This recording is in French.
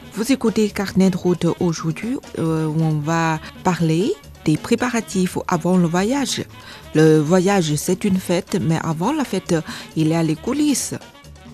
Vous écoutez Carnet de route aujourd'hui où on va parler des préparatifs avant le voyage. Le voyage, c'est une fête, mais avant la fête, il y a les coulisses.